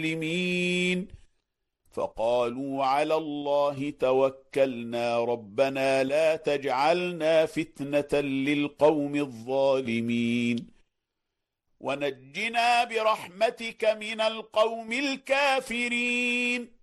الظالمين فقالوا على الله توكلنا ربنا لا تجعلنا فتنة للقوم الظالمين ونجنا برحمتك من القوم الكافرين